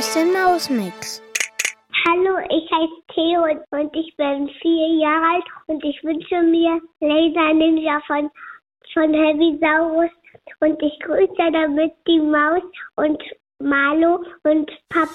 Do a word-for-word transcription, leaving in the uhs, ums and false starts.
aus dem Mausmix. Hallo, ich heiße Theo und ich bin vier Jahre alt und ich wünsche mir Laser Ninja von, von Heavy Saurus und ich grüße damit die Maus und Marlo und Papa.